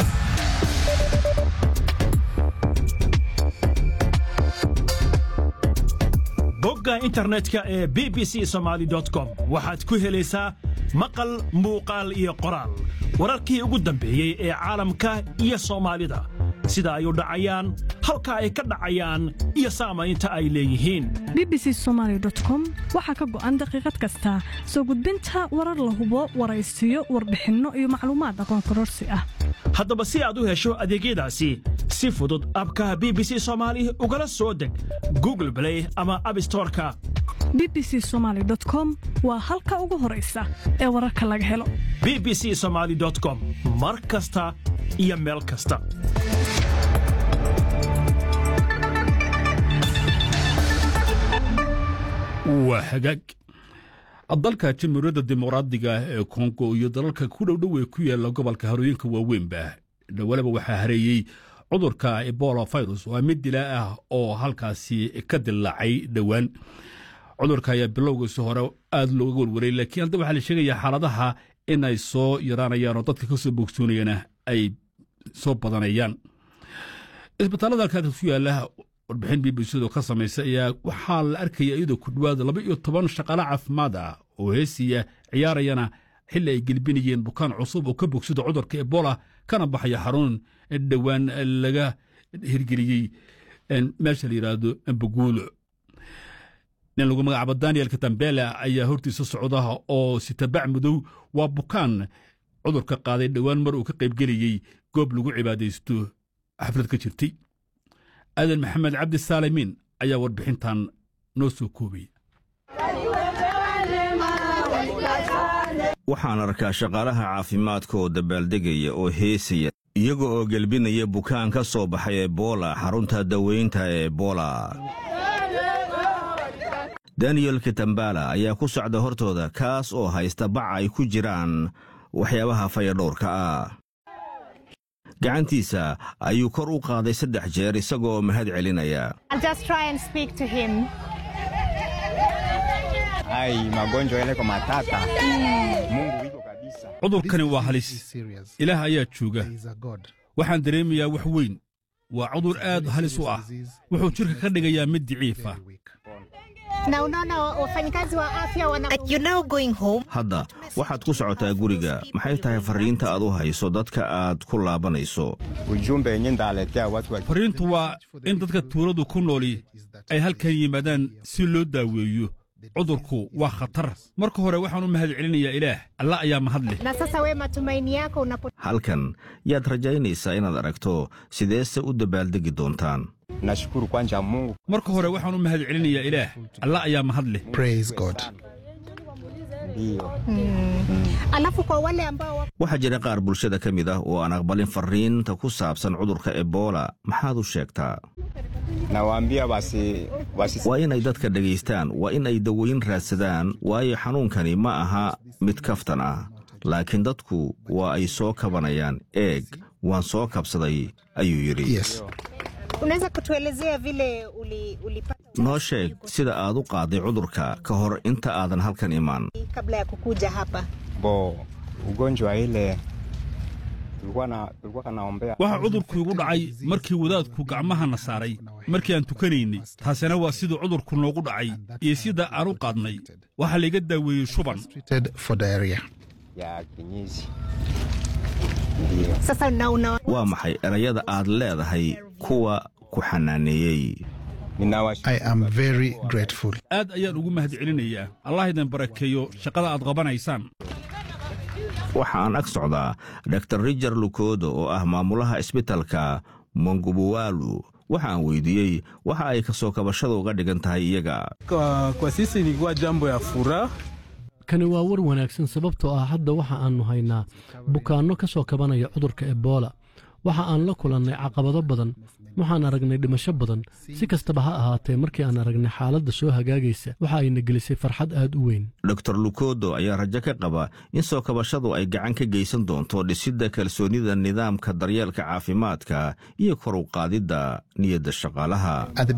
S8: bogga internetka ee bbcsomali.com waxaad ku helaysaa maqal muuqaal iyo qoraal wararkii ugu dambeeyey ee caalamka iyo soomaalida sida ay u dhacayaan halka ay ka dhacayaan iyo saamaynta ay leeyihiin
S9: bbcsomali.com waxaa ka go'an daqiiqad kasta soo gudbinta warar la hubo waraysiyo warbixinno iyo macluumaad aqoon kororsi ah
S8: haddaba si aad u hesho adeegyadaasi si fudud abka BBC Somali ugala soo deg Google Play ama App Store-ka
S9: bbcsomali.com waa halka ugu horeysa ee wararka laga helo
S8: bbcsomali.com mar kasta iyo meel kasta
S2: waa hagaag dalka jamhuuriyadda dimuqraadiga ee Kongo iyo dalalka ku dhow ee ku yaala gobolka harooyinka waaweynba dhawalaba waxaa hareeyey cudurka Ebola virus waa mid dilaa ah oo halkaasi ka dilaacay dhowaan cudurka ayaa bilowgiisa hore aad looga warwaray laakiin hadda waxaa la sheegayaa xaaladaha in ay soo yaraanayaan oo dadka ka soo bogsoonayana ay soo badanayaan isbitaalada halkaas ku yaala warbixin BBC-da ka samaysa ayaa waxaa la arkaya iyadoo ku dhawaad 12 shaqaale caafimaad ah oo heesiya ciyaarayana xilli ay gelbinayeen bukaan cusub oo ka bogsada cudurka Ebola kana baxaya xarun dhowaan laga hirgeliyey meesha la yiraahdo Mbugulo nin lagu magacaabo Daniel Katambela ayaa hortiisa socda oo sitabac madow waa bukaan cudurka qaaday dhowaan mar uu ka qayb geliyey goob lagu cibaadaysto xaflad ka jirtay aadan maxamed cabdi saalimiin ayaa warbixintan noo soo koobay
S7: waxaan arkaa shaqaalaha caafimaadka oo dabaaldegaya oo heesaya iyaga oo gelbinaya bukaan ka soo baxay Ebola xarunta daweynta Ebola Daniel Katambala ayaa ku socda hortooda kaas oo haysta bac ay ku jiraan waxyaabaha fayadhowrka ah gacantiisa ayuu kor u qaaday 3 jeer isagoo mahad celinaya
S10: magonjwa yale kwa matata Mungu wiko kabisa
S2: cudurkani waa halis ilaah ayaa jooga waxaan dareemayaa wax weyn waa cudur aad halis u ah wuxuu jirka ka dhigayaa mid daciif ah
S7: hadda waxaad ku socotaa guriga maxay tahay fariinta aad u hayso dadka aad ku laabanayso
S2: fariintu waa in dadka tuuladu ku nooli ay halkan yimaadaan si loo daaweeyo cudurku waa khatar marka hore waxaan u mahad celinayaa ilaah alla ayaa mahad leh
S7: halkan yaad rajaynaysaa inaad aragto sideese u dabaaldegi doontaan
S2: marka hore waxaan u mahad celinayaa ilaah alla ayaa mahad leh
S7: waxaa jira qaar bulshada ka mid ah oo aan aqbalin fariinta ku saabsan cudurka ebola maxaad u sheegtaa waa inay dadka dhegaystaan waa in ay daweyn raadsadaan waayo xanuunkani ma aha mid kaftan ah laakiin dadku waa ay soo kabanayaan eeg waan soo kabsaday ayuu yidhi noo sheeg sida aad u qaaday cudurka ka hor inta aadan halkan imaan
S2: waxa cudurku igu dhacay markii wadaadku gacmahana saaray markii aan tukanaynay taasina waa siduu cudurku noogu dhacay iyo sida aan u qaadnay waxaa layga daaweeyey shuban
S7: waa maxay erayada aad leedahay kuwa ku xanaaneeyey
S2: aad ayaan ugu mahad celinayaa allah idin barakeeyo shaqada aad qabanaysaan
S7: waxa aan ag socdaa dr rijar lukodo oo ah maamulaha isbitalka mongubuwalu waxa aan weydiiyey waxa ay ka soo kabashada uga dhigan tahay iyaga
S11: kani waa war wanaagsan sababtoo ah hadda waxa aannu haynaa bukaanno ka soo kabanaya cudurka ebola waxa aan la kulannay caqabado badan waxaan aragnay dhimasho badan si kastaba ha ahaatee markii aan aragnay xaaladda soo hagaagaysa waxa ayna gelisay farxad aad u weyn
S7: dr lukodo ayaa rajo ka qaba in soo kabashadu ay gacan ka geysan doonto dhisidda kalsoonida nidaamka daryeelka caafimaadka iyo kor u qaadidda niyadda shaqaalaha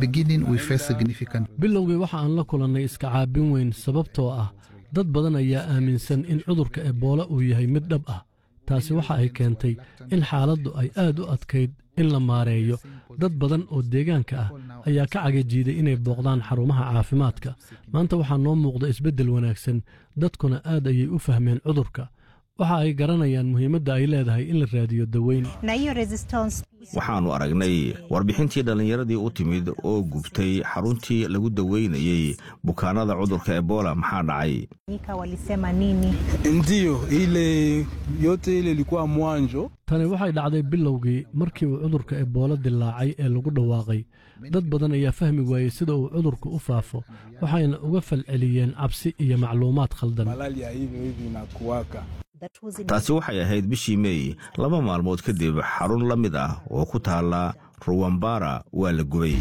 S11: bilowgii waxa aan la kulannay iska caabin weyn sababtoo ah dad badan ayaa aaminsan in cudurka ebola uu yahay mid dhab ah taasi waxa ay keentay in xaaladdu ay aad u adkayd in la maareeyo dad badan oo deegaanka ah ayaa ka cagajiiday inay booqdaan xarumaha caafimaadka maanta waxaa noo muuqda isbeddel wanaagsan dadkuna aad ayay u fahmeen cudurka waxa ay garanayaan muhiimadda ay leedahay in la raadiyo daweyn
S7: waxaannu aragnay warbixintii dhallinyaradii u timid oo gubtay xaruntii lagu daweynayey bukaanada cudurka ebola maxaa dhacay
S11: tani waxay dhacday bilowgii markii uu cudurka ebola dilaacay ee lagu dhawaaqay dad badan ayaa fahmi waayey sida uu cudurku u faafo waxayna uga falceliyeen cabsi iyo macluumaad khaldan
S7: taasi waxay ahayd bishii meey 2 maalmood kadib xarun la mid ah oo ku taala ruwambara waa la gubay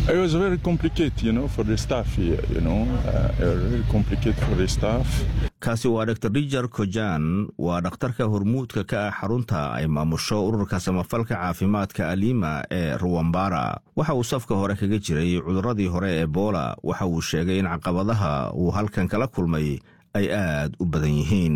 S7: kaasi waa dr rijar kojan waa dhakhtarka hormuudka ka ah xarunta ay maamusho ururka samafalka caafimaadka alima ee ruwambara waxa uu safka hore kaga jiray cuduradii hore ee ebola waxa uu sheegay in caqabadaha uu halkan kala kulmay ay aad u badan yihiin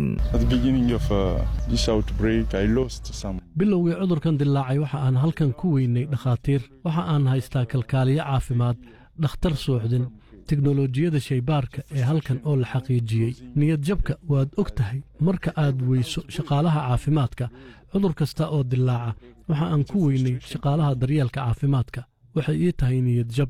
S11: bilowgii cudurkan dilaacay waxa aan halkan ku weynay dhakhaatiir waxa aan haystaa kalkaaliye caafimaad dhakhtar suuxdin teknolojiyada shaybaarka ee halkan oo la xaqiijiyey niyad jabka waad og tahay marka aad weyso shaqaalaha caafimaadka cudur kasta oo dilaaca waxa aan ku weynay shaqaalaha daryeelka caafimaadka waxay ii tahay niyad jab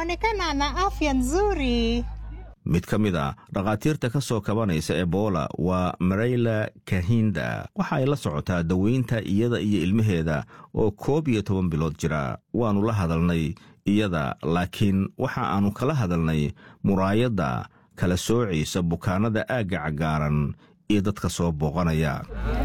S7: mid ka mid a dhakhaatiirta ka soo kabanaysa ebola waa marayla kahinda waxa ay la socotaa daweynta iyada iyo ilmaheeda oo 11 bilood jira waannu la hadalnay iyada laakiin waxa aannu kala hadalnay muraayadda kala soocaysa bukaanada aagga cagaaran iyo dadka soo booqanaya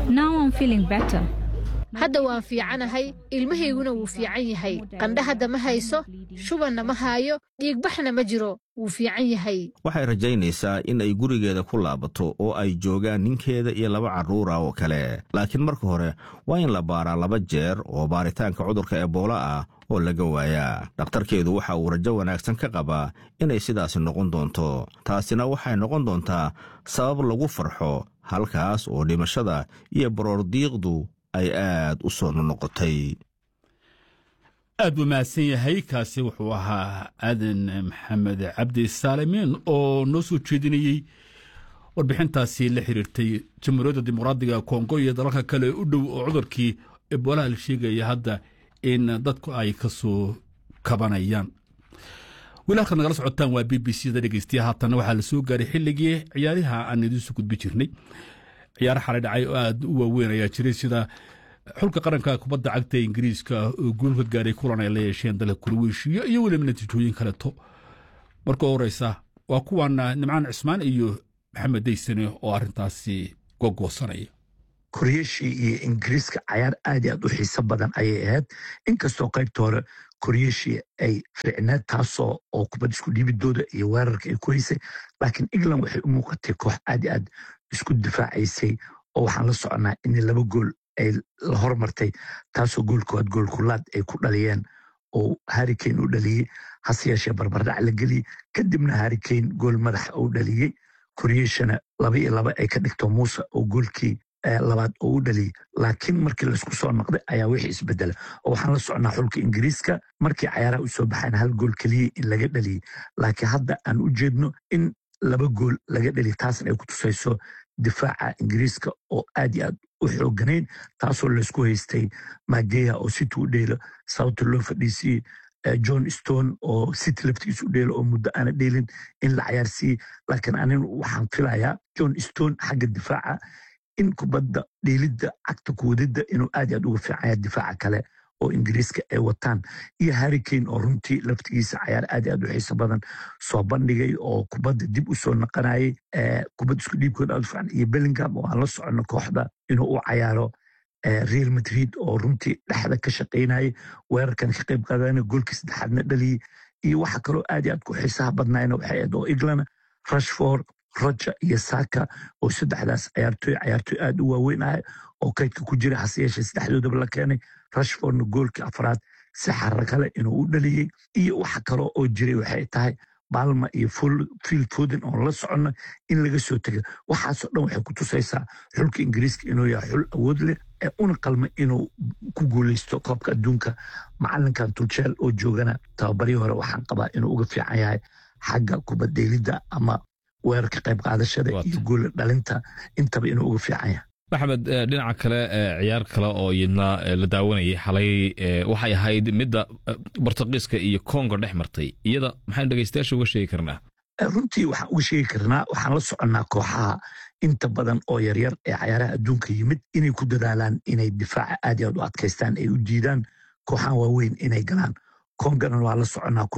S12: hadda waan fiicanahay ilmahayguna wuu fiican yahay qandha hadda ma hayso shubanna ma haayo dhiigbaxna ma jiro wuu fiican yahay
S7: waxay rajaynaysaa in ay gurigeeda ku laabato oo ay joogaan ninkeeda iyo 2 carruura oo kale laakiin marka hore waa in la baaraa 2 jeer oo baaritaanka cudurka ebola ah oo laga waayaa dhakhtarkeedu waxa uu rajo wanaagsan ka qabaa inay sidaasi noqon doonto taasina waxay noqon doontaa sabab lagu farxo halkaas oo dhimashada iyo baroordiiqdu ay aad u soo noqotay
S2: aad u mahadsan yahay kaasi wuxuu ahaa aadan maxamed cabdi saalimiin oo noo soo jeedinayey warbixintaasi la xiriirtay jamhuuriyadda dimuqraadiga kongo iyo dalalka kale u dhow oo cudurkii ebola la sheegaya hadda in dadku ay ka soo kabanayaan weli halkaad nagala socotaan waa b b c da dhegeystiya haatanna waxaa la soo gaaray xilligii ciyaariha aan idiinsu gudbi jirnay ciyaaro xalay dhacay oo aad u waaweyn ayaa jiray sida xulka qaranka kubadda cagta ingiriiska oo guul ka gaaray kulan ay la yeesheen dalka Croatia iyo weliba natiijooyin kaleeto marka horeysa waa kuwan Nimcaan Cismaan iyo Maxamed Deysane oo arrintaasi gogoosanaya
S13: Croatia iyo ingiriiska ciyaar aad iyo aad u xiiso badan ayay ahayd inkastoo qaybta hore Croatia ay fiicneed taasoo oo kubad isku dhiibidooda iyo weerarka ay ku haysay laakiin England waxay u muuqatay koox aad iyo aad isku difaacaysay oo waxaan la soconaa in 2 gool ay la hormartay taasoo goolkood gool kulaad ay ku dhaliyeen oo Harry Kane u dhaliyay hase yeeshee barbardhac la geliyay kadibna Harry Kane gool madax u dhaliyay Croatia 2-2 ay ka dhigto Musa oo goolkii labaad oo u dhaliyay laakiin markii la isku soo noqday ayaa wixii isbedelay oo waxaan la soconaa xulka ingiriiska markii ciyaaraha u soo baxeen 1 gool kaliya in laga dhaliyay laakiin hadda aan u jeedno in 2 gool laga dhaliyay taasna ay ku tusayso difaaca ingiriiska oo aad iyo aad u xooganayn taasoo la isku haystay Maguire oo City u dheelo sababta loo fadhiisiyay John Stone oo City laftigiisa u dheelo oo muddo aan dheelin in la ciyaarsiiyay laakiin anigu waxaan filayaa John Stone xagga difaaca in kubadda dheelidda cagta kuwadida inuu aad iyo aad uga fiican yahay difaaca kale oo ingiriiska ay wataan iyo Harry Kane oo runtii laftigiisa ciyaar aad iyo aad u xiiso badan soo bandhigay oo kubadda dib u soo naqanayay kubadda isku dhiibkooda aad u fiican iyo Bellingham oo aan la socono kooxda inuu u ciyaaro Real Madrid oo runtii dhexda ka shaqaynayay weerarkan ka qayb qaadanay goolkii saddexaadna dhaliyay iyo waxa kaloo aad iyo aad ku xiisaha badnaayna waxay ahayd oo England Rashford Roger iyo Saka oo saddexdaas ciyaartoy aad u waaweyn ah oo kaydka ku jira hase yeeshee saddexdoodaba la keenay Rashfordna goolkii afraad si xaraka leh inuu u dhaliyay iyo waxa kaloo oo jiray waxay tahay Palmer iyo Phil Foden oo la socono in laga soo tagay waxaasoo dhan waxay ku tusaysaa xulka ingiriiska inuu yahay xul awood leh ee una qalma inuu ku guuleysto koobka adduunka macalinkan Tuchel oo joogana tababarihii hore waxaan qabaa inuu uga fiican yahay xagga kubaddeelidda ama weerarka qayb qaadashada iyo gool dhalinta intaba inuu uga fiican yahay
S14: maxamed dhinaca kale ciyaar kale oo iyadna la daawanayay xalay waxay ahayd midda Portugiiska iyo Congo dhex martay iyada maxaan dhageystayaasha uga sheegi karnaa
S13: runtii waxaan uga sheegi karnaa waxaan la soconaa kooxaha inta badan oo yaryar ee ciyaaraha adduunka yimid inay ku dadaalaan inay difaaca aad iyo aad u adkaystaan ay u diidaan kooxahan waaweyn inay galaan Kongana waa la soconaa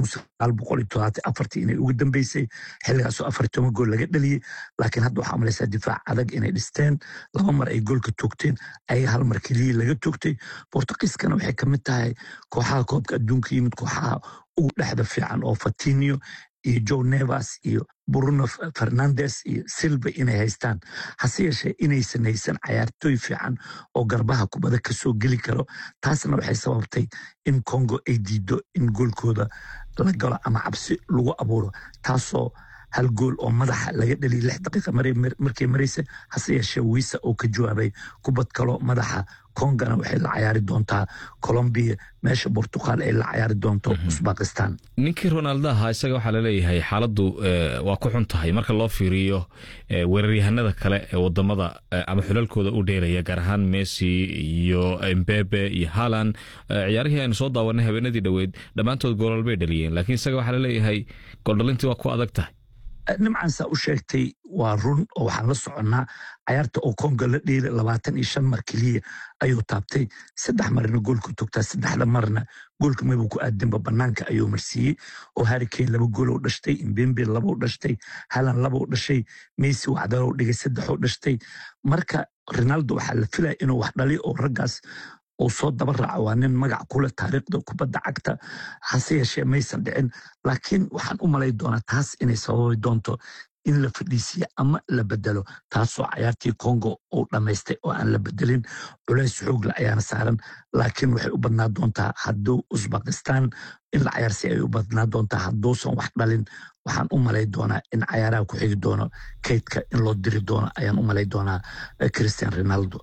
S13: 1974 inay ugu dambeysay xilligaasoo 40 gool laga dhaliyay laakiin hadda waxaa malaysaa difaac adag inay dhisteen 2 mar ay goolka toogteen ay 1 mar keliya laga toogtay Portugiiskana waxay ka mid tahay kooxaha koobka adduunka yimid kooxaha ugu dhexda fiican oo Fatinho iyo Joe Neves iyo Bruno Fernandes iyo Silva inay haystaan hase yeeshee inaysan haysan ciyaartooy fiican oo garbaha kubadda ka soo geli karo taasna waxay sababtay in Congo ay diido in goolkooda la galo ama cabsi lagu abuuro taasoo 1 gool oo madaxa laga dhaliyay 6 daqiiqo markay maraysay hase yeeshee Wisa oo ka jawaabay kubad kalo madaxa Kongana waxay la ciyaari doontaa Colombia meesha Portugal ay la ciyaari doonto Uzbekistan
S14: ninkii Ronaldo ahaa isaga waxaa la leeyahay xaaladdu waa ku xun tahay marka loo fiiriyo weeraryahanada kale ee wadamada ama xulalkooda u dheelaya gaar ahaan Messi iyo Mbappe iyo Haaland ciyaarihii aynu soo daawanay habeenadii dhaweyd dhammaantood goolal bay dhaliyeen laakiin isaga waxaa la leeyahay gooldhalintii waa ku adag tahay
S13: nimcan saa u sheegtay waa run oo waxaan la soconnaa ciyaarta oo Congo la dheelay 25 mar keliya ayuu taabtay 3 marna goolku togtaa 3 marna goolka maybuu ku aadinba banaanka ayuu marsiiyey oo Harry Kane 2 gool u dhashtay Mbappe 2 u dhashtay Haaland 2 u dhashay Messi waxaa u dhigay 3 u dhashtay marka Ronaldo waxaa la filaya inuu wax dhaliyo oo raggaas oo soo daba raaco waa nin magac ku leh taariikhda kubadda cagta hase yeeshee maysan dhicin laakiin waxaan u malay doonaa taas inay sababi doonto in la fadhiisiyo ama la bedelo taasoo ciyaartii Congo uu dhamaystay oo aan la bedelin culays xoog leh ayaana saaran laakiin waxay u badnaa doontaa hadduu Uzbekistan in la ciyaarsi ay u badnaa doontaa hadduusan wax dhalin waxaan u malay doonaa in ciyaaraha ku xigi doono kaydka in loo diri doono ayaan u malay doonaa Cristiano Ronaldo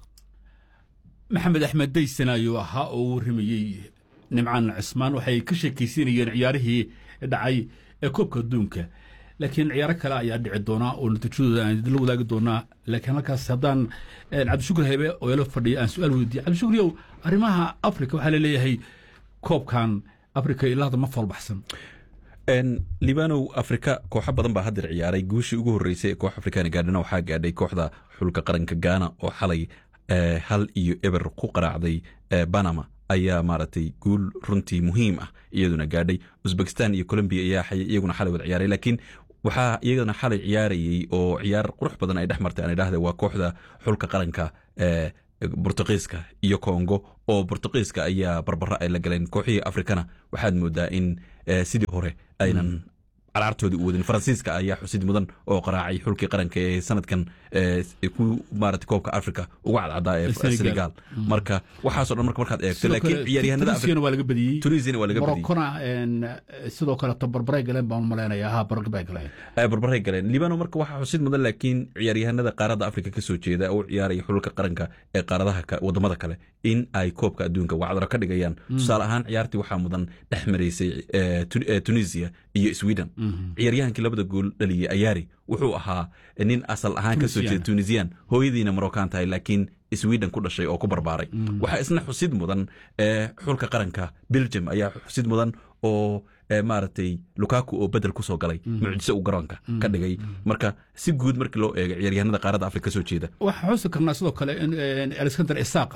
S2: maxamed axmed Deysan ayuu ahaa oo warramayey Nimcaan Cismaan waxay ka sheekaysiinayeen ciyaarihii dhacay ee koobka adduunka laakiin ciyaaro kale ayaa dhici doona oo natiijadooda aan la wadaagi doonaa laakiin halkaas haddaan Cabdishukur Hebe oo ila fadhiya aan su'aal weydiiyey Cabdishukur arrimaha Afrika waxaa la leeyahay koobkan Afrika ilaa hadda ma falbaxsan
S15: libanow afrika kooxo badan baa haddeer ciyaaray guushii ugu horreysay ee koox afrikaana gaadhana waxaa gaadhay kooxda xulka qaranka gaana oo xalay 1-0 ku qaraacday banama ayaa maaragtay guul runtii muhiim ah iyaduna gaadhay uzbekistan iyo colombiya ayaa iyaguna xalay wada ciyaaray laakiin waxaa iyagana xalay ciyaarayey oo ciyaar qurux badan ay dhex martay aan idhaahda waa kooxda xulka qaranka bortuqiiska iyo congo oo bortuqiiska ayaa barbara ay la galeen kooxihii afrikana waxaad moodaa in sidii hore aynan caraartoodii u wadin faransiiska ayaa xusid mudan oo qaraacay xulkii qaranka ee sanadkan ku maarata koobka africa uga cadcadaa ee senegal marka waxaasoo dhan markaad eegto laakiin ciyaaryahanada
S2: tunisiana waa laga badiyey
S15: tunisiana waa laga badiyey
S2: morocona sidoo kale barbaray galeen baan malaynayaa ha
S15: barbaray galeen libano marka waxaa xusid mudan laakiin ciyaaryahanada qaaradda africa ka soo jeeda oo ciyaaraya xulka qaranka ee qaaradaha wadamada kale in ay koobka adduunka wacdaro ka dhigayaan tusaale ahaan ciyaartii waxaa mudan dhex maraysay tunisia iyo sweden ciyaaryahankii labada gool dhaliyey ayaari wuxuu ahaa nin asal ahaan ka soo jeeda tunisian hooyadiina marocaan tahay laakiin sweden ku dhashay oo ku barbaaray waxaa isna xusid mudan xulka qaranka belgium ayaa xusid mudan oo maaragtay lukaku oo bedel ku soo galay mucjiso uu garoonka ka dhigay marka si guud markii loo eego ciyaaryahanada qaaradda afrika ka soo jeeda
S2: waxaa xusi karnaa sidoo kale in alexander isaaq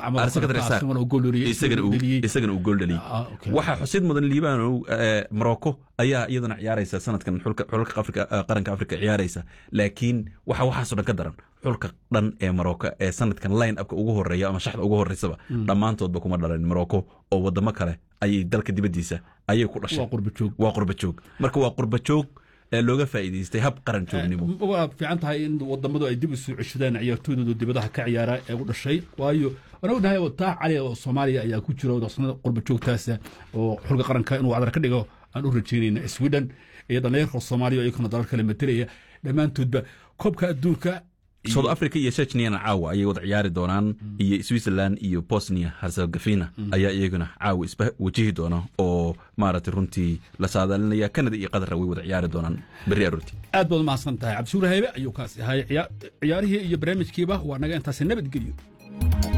S15: isagana uu gool dhaliyey waxaa xusid mudan libano morocco ayaa iyaduna ciyaaraysa sanadkan xulka qaranka afrika ciyaaraysa laakiin waxaasoo dhan ka daran xulka dhan ee morocco ee sanadkan line upka ugu horeeya ama shaxda ugu horeysaba dhammaantoodba kuma dhalan morocco oo wadamo kale ayay dalka dibadiisa ayay ku dhashay waa qurba joog marka waa qurba joog looga faa'iidaystay hab qaran joognimo
S2: waa fiican tahay in wadamadu ay dib isu ceshadaan ciyaartooydooda dibadaha ka ciyaara ee u dhashay waayo ana ognahay taa cali oo soomaaliya ayaa ku jira wadaaqsanada qurba joogtaasa oo xulka qaranka inuu cadar ka dhigo aan u rajaynayna sweden iyo dhallinyarka soomaaliya oo iyakuna dalal kale matalaya dhammaantoodba koobka adduunka
S15: south africa iyo chechniana caawa ayay wada ciyaari doonaan iyo switzerland iyo bosnia herzegovina ayaa iyaguna caawa isba wajihi doona oo maaragtay runtii la saadaalinaya canada iyo qatar way wada ciyaari doonaan berri aroortii
S2: aad baad umahadsan tahay cabdishuur haybe ayuu kaasi ahay ciyaarihii iyo barnaamijkiiba waa naga intaasi nabadgelyo